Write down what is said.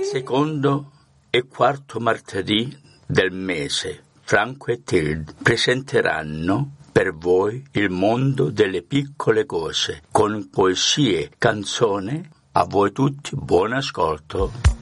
secondo e quarto martedì del mese, Franco e Tilde presenteranno per voi il mondo delle piccole cose, con poesie, canzoni. A voi tutti buon ascolto.